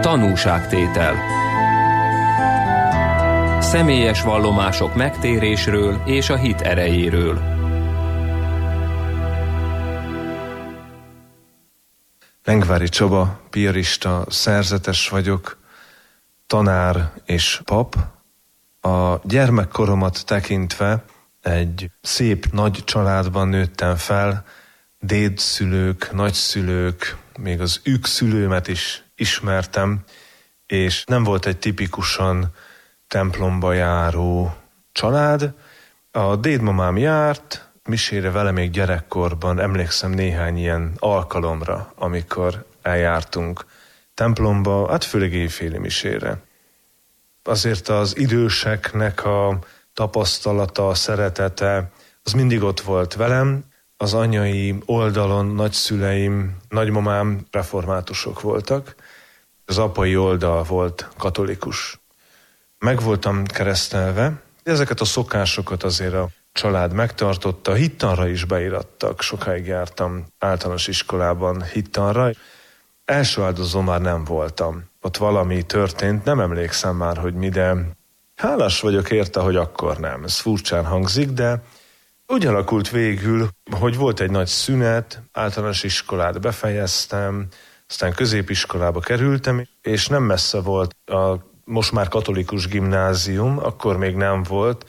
Tanúságtétel. Személyes vallomások megtérésről és a hit erejéről. Lengvári Csaba, piarista, szerzetes vagyok, tanár és pap. A gyermekkoromat tekintve egy szép nagy családban nőttem fel, dédszülők, nagyszülők, még az szülőmet is ismertem, és nem volt egy tipikusan templomba járó család. A dédmamám járt misére vele még gyerekkorban, emlékszem néhány ilyen alkalomra, amikor eljártunk templomba, hát főleg éjféli misére. Azért az időseknek a tapasztalata, a szeretete, az mindig ott volt velem. Az anyai oldalon nagyszüleim, nagymamám reformátusok voltak, az apai oldal volt katolikus. Meg voltam keresztelve, ezeket a szokásokat azért a család megtartotta, hittanra is beirattak, sokáig jártam általános iskolában hittanra. Első áldozó már nem voltam, ott valami történt, nem emlékszem már, hogy mi, de hálás vagyok érte, hogy akkor nem. Ez furcsán hangzik, de úgy alakult végül, hogy volt egy nagy szünet, általános iskolát befejeztem, aztán középiskolába kerültem, és nem messze volt a most már katolikus gimnázium, akkor még nem volt.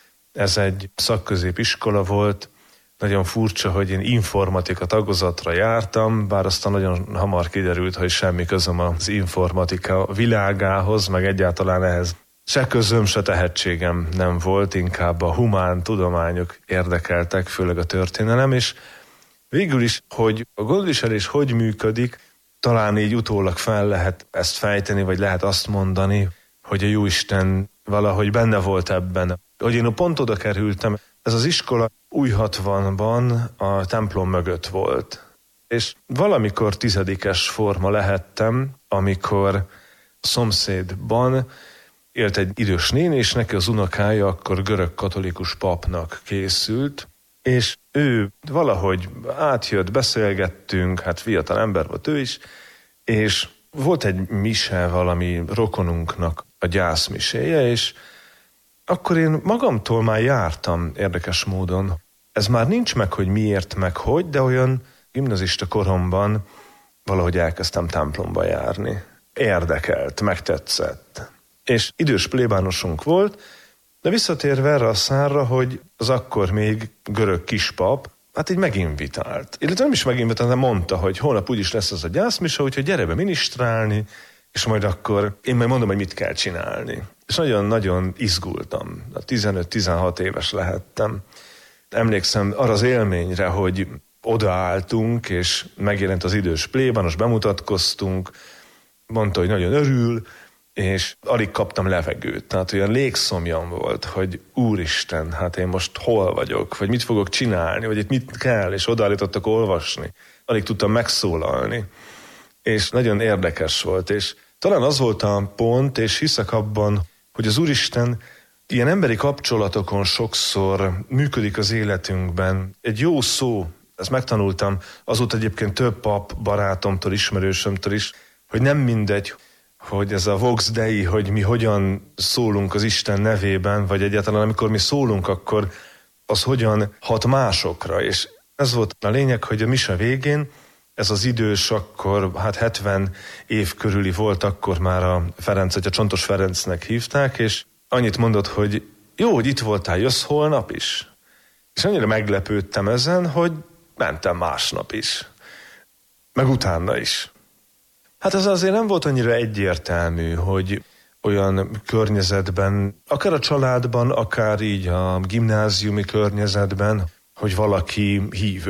Ez egy szakközépiskola volt. Nagyon furcsa, hogy én informatika tagozatra jártam, bár aztán nagyon hamar kiderült, hogy semmi közöm az informatika világához, meg egyáltalán ehhez se közöm, se tehetségem nem volt, inkább a humán tudományok érdekeltek, főleg a történelem, és végül is, hogy a gondviselés hogy működik, talán így utólag fel lehet ezt fejteni, vagy lehet azt mondani, hogy a Jóisten valahogy benne volt ebben. Hogy én pont oda kerültem, ez az iskola Újhatvanban a templom mögött volt. És valamikor 10-es forma lehettem, amikor a szomszédban élt egy idős néni, és neki az unokája akkor görög-katolikus papnak készült, és ő valahogy átjött, beszélgettünk, hát fiatal ember volt ő is, és volt egy mise valami rokonunknak a gyászmiséje, és akkor én magamtól már jártam érdekes módon. Ez már nincs meg, hogy miért, meg hogy, de olyan gimnazista koromban valahogy elkezdtem templomba járni. Érdekelt, megtetszett. És idős plébánosunk volt, de visszatérve erre a szárra, hogy az akkor még görög kispap, hát így meginvitált. Illetve nem is meginvitált, de mondta, hogy holnap úgyis lesz az a gyászmise, úgyhogy gyere be ministrálni, és majd akkor én majd mondom, hogy mit kell csinálni. És nagyon-nagyon izgultam. 15-16 éves lehettem. Emlékszem arra az élményre, hogy odaálltunk, és megjelent az idős plébános, bemutatkoztunk, mondta, hogy nagyon örül, és alig kaptam levegőt. Tehát olyan légszomjam volt, hogy úristen, hát én most hol vagyok, vagy mit fogok csinálni, vagy itt mit kell, és odaállítottak olvasni. Alig tudtam megszólalni. És nagyon érdekes volt, és talán az volt a pont, és hiszek abban, hogy az Úristen ilyen emberi kapcsolatokon sokszor működik az életünkben. Egy jó szó, ezt megtanultam, azóta egyébként több pap barátomtól, ismerősömtől is, hogy nem mindegy, hogy ez a Vox Dei, hogy mi hogyan szólunk az Isten nevében, vagy egyáltalán amikor mi szólunk, akkor az hogyan hat másokra. És ez volt a lényeg, hogy a mise végén ez az idős akkor, hát 70 év körüli volt, akkor már a Ferencet, a Csontos Ferencnek hívták, és annyit mondott, hogy jó, hogy itt voltál, jössz holnap is. És annyira meglepődtem ezen, hogy mentem másnap is. Meg utána is. Hát ez azért nem volt annyira egyértelmű, hogy olyan környezetben, akár a családban, akár így a gimnáziumi környezetben, hogy valaki hívő.